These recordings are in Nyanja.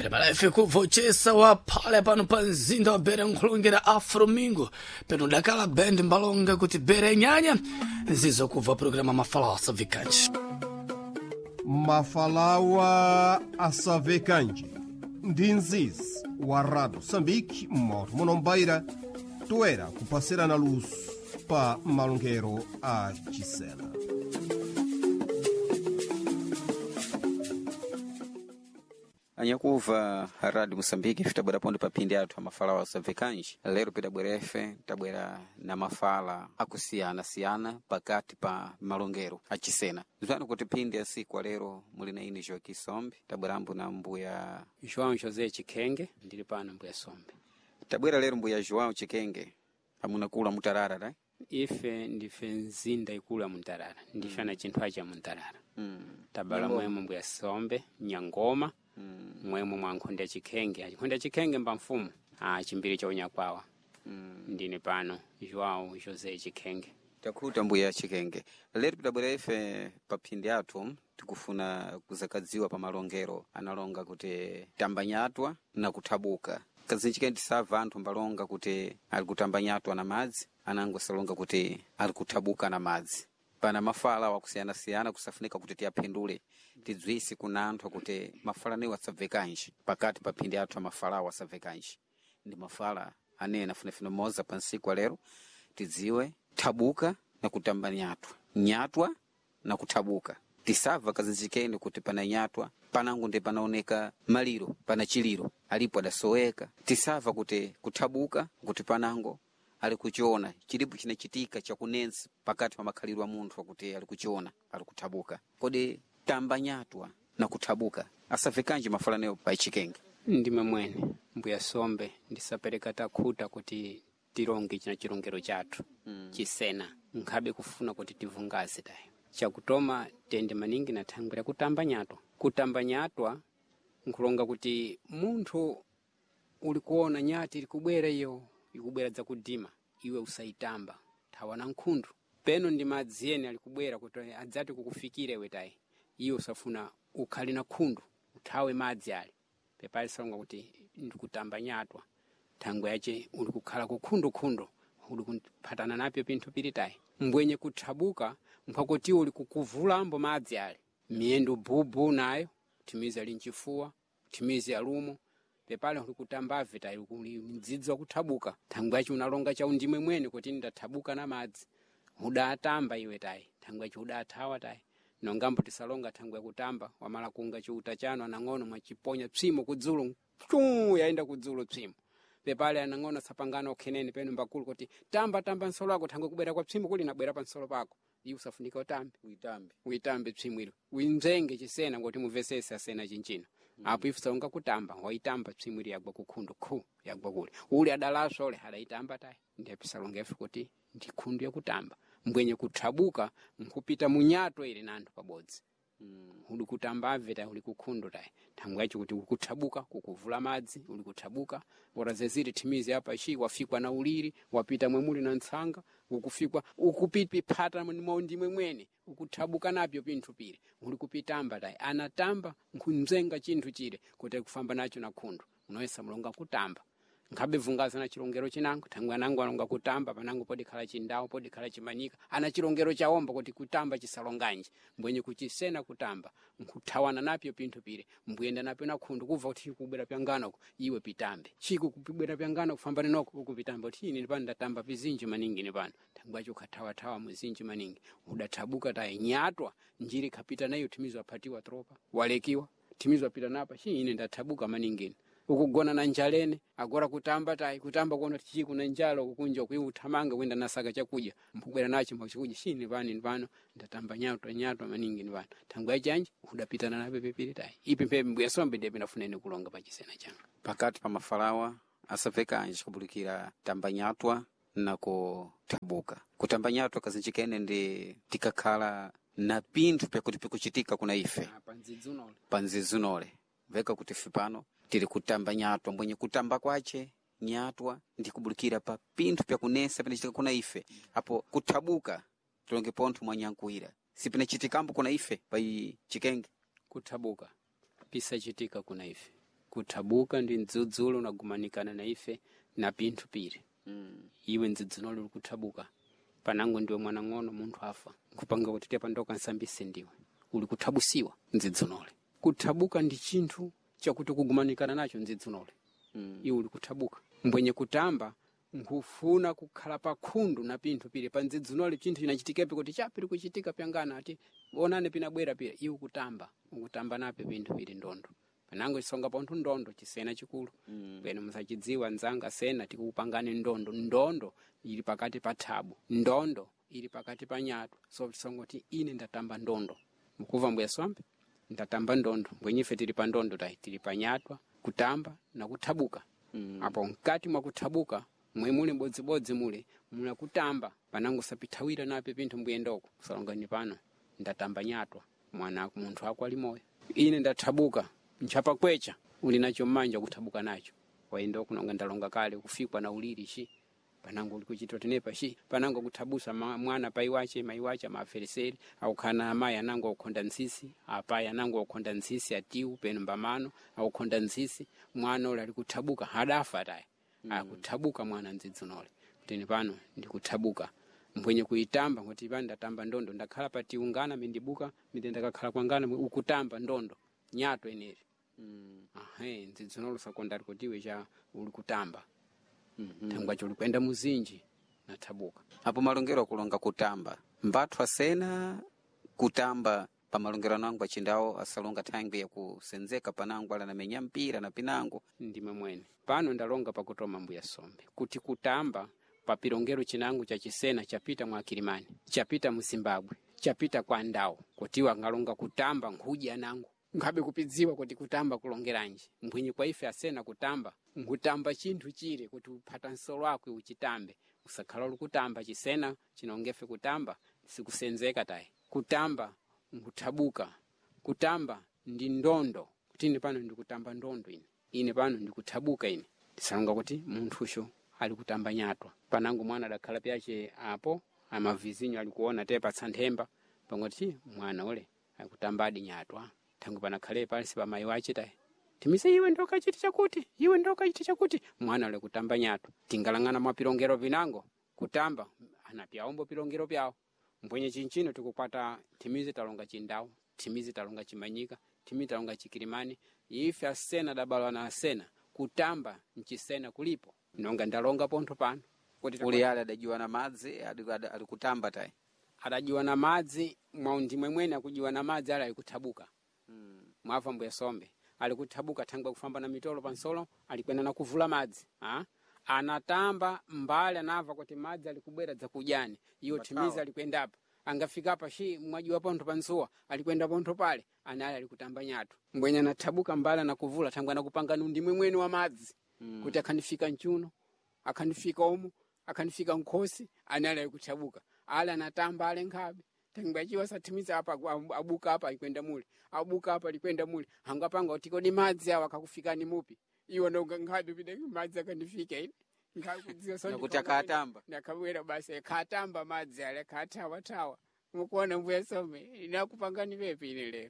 Tremalefe kuvochesa wa phale pano pa mzinda wa Bere nkhulungera Afromingo peno dakala band mbalonga kuti Bere nyanya nzizo kuva programa Mafalawa Savekanji. Mafalawa Savekanji ndi nzizi wa Rádio Moçambique Moto Monombaira toera kupasira na luz pa malongero a Gisela. Anyakuva Rádio Moçambique fitabwera pondo papindi athu Mafalawa Savekanji. Lero pidabwerefe tabwera na mafala akusiyana-siyana pakati pa malongero achisena. Zvano kuti pindi ya siku lero muli na ini Joaquim Sombe, tabwerambo na mbuya João José Chikenge, ndili pano mbuya Sombe. Tabwera lero mbuya João Chikenge, amunakula mutarara, right? Ife ndife nzinda ikula muntarara, ndife na chinthu acha muntarara. Tabala mwemu mbuya Sombe, Nyangoma, mwemu mwankhonde Chikenge. Nkhonde Chikenge mba mfumu, chimbiri cha unyakwawa. Ndine pano, João José Chikenge. Takuta mbuya Chikenge. Lero pidabwera ife papindi athu tikufuna kuzakadziwa pa malongero analonga kuti tambanyatwa na kuthabuka. Kazinchike ndisava anthu mbalonga kuti ali kutambanyatwa na madzi, anango salonga kuti ali kuthabuka na madzi. Pana mafala wakusiyana-siyana kusafunika kuti tiyaphendule tidzwisi kuna anthu kuti mafala newa Savekanji pakati papindi athu mafala wa Savekanji. Ndi mafala anena funefune moza pa nsiku lero tidziwe thabuka na kutambanyatwa, nyatwa na kuthabuka. Tisava kazinchikeni kuti pana nyatwa, panango ndi panaoneka maliro, pana chiliro alipo adasoweka. Tisava kuti kuthabuka kuti panango ali kuchiona chilipo chinachitika chakunensi pakati pa makhaliro wa munthu kuti ali kuchiona ali kuthabuka. Kodi tambanyatwa na kuthabuka Savekanji mafala neyo pa Chikenge? Ndime mwene mbuya Sombe ndisapereka takhuta kuti tironge china chilongero chathu chisena nkhabe kufuna kuti tivungaze tayo chakutoma tende maningi na thangwera kutambanyatwa nkulonga kuti munthu uli kuona nyati likubwera iyo ikubwera za kudima iwe usaitamba thawa na nkhundu peno ndi madzi ene alikubwera kuti adzati kukufikire wetayi iwe usafuna ukhali na khundu uthawe madzi ali pepali salonga kuti ndikutambanyatwa thangwe yache uli kukhala kukhundu uli kuphatana napyo pinthu pilitayi mbwenye kuthabuka mpakoti uli kukuvulambo madzi ali miyendo bubu nayo timizi ali nchifuwa timizi alumo pepale uli kutambave tayi uli mdzidzi wa kuthabuka thangwe yache unalonga cha undimwe mwene kuti ndathabuka na madzi udatamba iwe tayi thangwe yache udathawa tayi nongambo tisalonga thangwe kutamba wamala kunga chiuta chano anang'ono mwachiponya psimo kudzulu yaenda kudzulu psimo pepale anang'ono sapangano okhenene peno mbakulu kuti tamba nsolo lako thangwe kubera kwa psimo kuli nabwera pa nsolo pako iwe usafunika utambe uitambe psimo ilo uinzenge chisena ngoti muvesese asena chinchino apo ife salonga kutamba waitamba psimo ili yagwa kukhundu yagwa kuli uli adalaso ole adaitamba tayi ndiye pisalonga ife kuti ndikhundu yakutamba mbwenye kuthabuka nkupita munyato ili nandu pabodzi uli kutambave tayi uli kukhundu tayi thangwe yacho kuti ukuthabuka kukuvula madzi uli kuthabuka warazeziri timizi hapa ishi wafikwa na uliri wapita mwemuli na ntsanga ukufikwa ukupipata ndimwe mwene ukuthabuka napyo pinthu pire uli kupitamba tayi anatamba nkunzenga chinthu chire kuti kufamba nacho na khundu unoyesa mulonga kutamba nkhabe vungaza na chilongero chinango thangwe anango alonga kutamba panango podi khala chindawo podi khala chimanika ana chilongero chaomba kuti kutamba chisalonganji mbwenye kuchisena kutamba nkuthawana napyo pinthu pire mbuyenda napyo na khundu kuva kuti kubwera pyangano iwe pitambe chiku kupibwera pyangano kufambana noko ukupitamba kuti ine pano ndatamba vizinji maningi ne pano thangwe acho kathawa muzinji maningi udathabuka tayi nyatwa njiri kapita nayo timizo aphatiwa tropa walekiwa timizo apita napa ine ndathabuka maningi ukugona na njalene agora kutamba tayi kutamba kuona tichiku na njalo kukunja kuyi uthamanga kwenda nasaka chakudya mpubwera nacho machikudya shini pano ndatamba nyatwa maningi ni pano thangwe chanje udapitana nape pepiri tayi ipi mpe mbuya Sombe ndipo nafunene kulonga pa chisena changa pakati pa mafalawa Savekanji kubulikira tambanyatwa na kuthabuka. Kutambanyatwa kazinchikene ndi tikakhala na pinthu pyakuti pikuchitika kuna ife panzizunole veka kuti fipano tiri kutambanyatwa mbwenye kutamba kwache nyatwa ndi kubulikira pa pinthu pyakunesa pinachitika kuna ife apo kuthabuka tulonge pontho mwanyankuira sipinachitika kuna ife pa Chikenge kuthabuka pisachitika kuna ife kuthabuka ndi mdzudzula unagumanikana na ife na pinthu pili. Iwe mdzudzunoli uli kuthabuka panango ndiwe mwana ng'ono munthu afa kupanga kuti tepa ndoka nsambise ndiwe uli kuthabusiwa mdzudzunoli. Kuthabuka ndi chinthu chakuti kugumanikana nacho mdzudzunoli. Iwe uli kuthabuka mbwenye kutamba nkufuna kukhala pakhundu na pinthu pili pa mdzudzunoli chinthu chinachitikepe kuti chapiri kuchitika pyangana ati onane pinabwera pira iwe ukutamba nape pinthu pili ndondo panango isonga ponthu ndondo chisena chikulu. Bwene musachidziwa nzanga sena tikupangane ndondo ili pakati pa thabu, ndondo ili pakati pa nyatu. So tisongoti ine ndatamba ndondo mukuva mbuya sombe ndatamba ndondo mbwenye ife tili pa ndondo tili pa nyatwa kutamba na kuthabuka. Apo mkati mwa kuthabuka mwe muli bodzibodzi muli kutamba panango sapithawira nape pinthu mbuye ndoko kusalongani pano ndatamba nyatwa mwana munthu wako ali moyo. Ine ndathabuka nchapa kwecha uli nacho mmanja kuthabuka nacho waenda kunonga ndalonga kale kufikwa na uliri shi panango uli kuchitwa tenepa shi panango kuthabusa mwana paiwache maiwacha mafereseri au kana amaya nango ukhonda nsisi apaya nango ukhonda nsisi atiu penu mbamano au ukhonda nsisi mwana ule ali kuthabuka hadafa tayi akuthabuka mwana mdzudzunoli teni pano ndikuthabuka mbwenye kuitamba ngoti pano ndatamba ndondo ndakhala pati ungana mindibuka mitenda kakhala kwangana ukutamba ndondo nyato eneri. Mdzudzunoli sakondari kuti iwe cha uli kutamba. Thangwa chuli kwenda muzinji na thabuka. Apo malongero akulonga kutamba mbathu asena kutamba pa malongero nangu achindawo asalonga thangwi ya kusenzeka panangu ala na menya mpira na pinango ndime mwene pano ndalonga pakutoma mbuya sombe kuti kutamba pa pilongero chinangu cha chisena chapita mwa Kilimani chapita mu Zimbabwe chapita kwa ndawo kutiwa ngalonga kutamba nkuja nangu ngabe kupidziwa kuti kutamba kulongeranji mbwenye kwa ife asena kutamba ngutamba chinthu chire kuti uphata nsolo wako uchitambe usakhala uli kutamba chisena chinongefe kutamba sikusenzeka tayi kutamba nguthabuka kutamba ndi ndondo kuti ine pano ndikutamba ndondo ine pano ndikuthabuka ine tisalonga kuti munthusho ali kutamba nyatwa panango mwana adakhala pyache apo amavizinyo ali kuona tepa tsanthemba pangoti mwana ule akutambadi nyatwa tangu panakhale pansi pa mai wache tayi timise iwe ndoka chiti chakuti mwana ule kutamba nyatwa tingalangana mapilongero vinango kutamba anapyaombo pilongero pyawo mbwenye chinchino tikupata timizi talonga chindawo timizi talonga chimanyika timizi talonga chikilimani ife asena dabalwa na asena kutamba nchisena kulipo nonga ndalonga pontho pano kuti uli ale adajiwa na madzi ali kutamba tayi adajiwa na madzi mwaundi mwemwene akujiwa na madzi ala ali kuthabuka. Mwafa mbuya sombe ali kuthabuka thangwa kufamba na mitolo pansolo alikwenda na kuvula madzi anatamba mbali anava kuti madzi alikubwera za kujani iyo timizi alikwenda hapa angafika hapa shi mwaji wa pontho pansuwa alikwenda pontho pale anali alikutamba nyatu mbwenye anathabuka mbali na kuvula thangwa na kupanga nundi mwemwene wa madzi kuti akanifika nchuno akanifika omu akanifika nkhosi anali alikuthabuka ala anatamba ale nkhabe tangwa chiwa satimiza hapa abuka hapa alikwenda mule abuka hapa alikwenda mule angapanga utikodi madzi awa akakufika ni mupi iwo nonga ngadu bide madzi akanifika ine ngakudziwa sonde kuti akatamba nakabwera basi katamba madzi ale katawa mukuona mbuya some inakupangani vepi ine lero.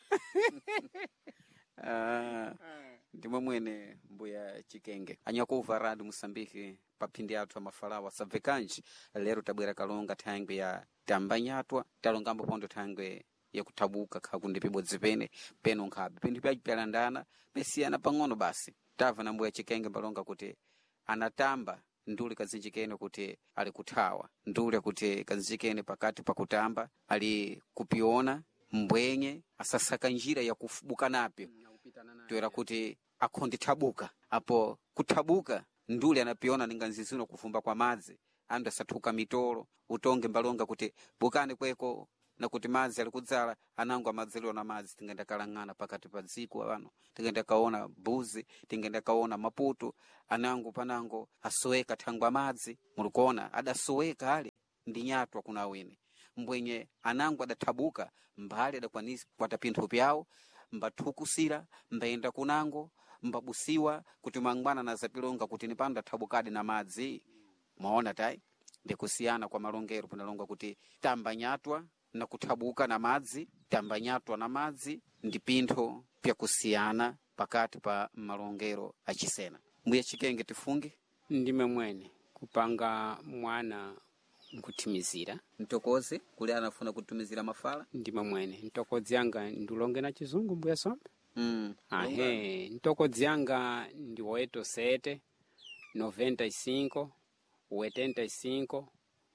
Ndimwe mwene mbuya Chikenge anyakuva radio Mosambiki papindi athu amafalawa sabvekanji lero tabwera kalonga thangwe ya tamba nyatwa talongambo pondo thangwe ya kuthabuka khakundi pibodzi peno nkhabe pindi pyachipelandana pesiyana pang'ono basi tava na mbuya Chikenge balonga kuti anatamba nduli kazinjikene kuti ali kuthawa nduli kuti kazinjikene pakati pakutamba ali kupiona mbwenye asasaka njira ya kufubuka nape toera kuti akhondithabuka apo kuthabuka nduli anapiona ninganzizino kufumba kwa madzi anda sathuka mitolo utonge mbalonga kuti bukane kweko na kuti madzi ali kudzala anango amadzeliwa na madzi tingenda kalang'ana pakati pa dziko wano tingenda kaona buzi tingenda kaona maputo anango panango asoweka thangwa madzi mulikuona adasoweka ali ndi nyatwa kuna wene mbwenye anango adathabuka mbali adakwanisi kwata pinthu pyawo mbathukusira mbaenda kunango mbabusiwa kuti mangwana na zapilonga kuti nipanda thabukadi na madzi maona tayi ndikusiyana kwa malongero punalonga kuti tamba nyatwa na kuthabuka na madzi tamba nyatwa na madzi ndi pintho pyakusiyana pakati pa malongero achisena. Mbuya Chikenge tifunge ndime mwene kupanga mwana nkutimizira ntokoze kuli anafuna kutumizira mafala ndime mwene ntokodzi yanga ndulonge na chizungu Mbuya Sombe. Ahe, ntokodzi yanga ndi 87 95 85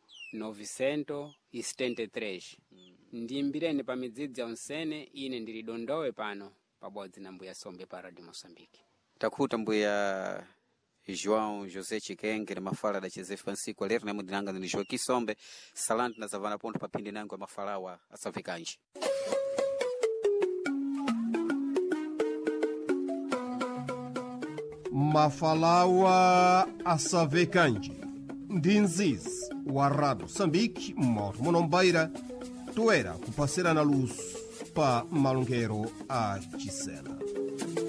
973. Ndimbireni pa midzidzi ya unsene ine ndilidondowe pano pabodzi na Mbuya Sombe pa Radio Moçambique. Takhuta Mbuya João José Chikenge na mafala da Joseph Francisco lero na mudinanga ndi Joaquim Sombe salanti na zavana ponto papindi nangu ya mafalawa asafikanji. Mafalawa asavekanji ndi nzizi wa Rádio Moçambique moto munombaira toera kupasira na luz pa malungero a Chisena.